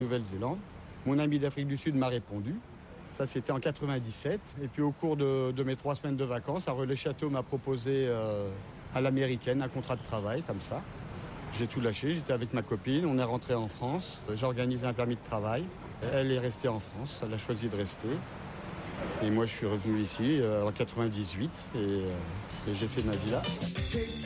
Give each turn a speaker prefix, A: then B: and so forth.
A: Nouvelle-Zélande. Mon ami d'Afrique du Sud m'a répondu. Ça, c'était en 97. Et puis, au cours de mes 3 semaines de vacances, à Relais-Château m'a proposé à l'américaine un contrat de travail, comme ça. J'ai tout lâché, j'étais avec ma copine, on est rentré en France. J'ai organisé un permis de travail. Elle est restée en France, elle a choisi de rester. Et moi, je suis revenu ici en 98 et j'ai fait ma vie là.